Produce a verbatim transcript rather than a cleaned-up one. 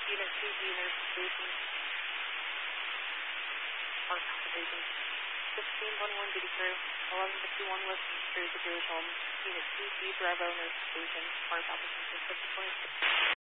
Unit two B, nurse station. Park observation. fifteen twenty-one duty crew. eleven fifty-one West Street to Jewish Home. Unit two B, Bravo, nurse station. Park observation. fifty twenty-six.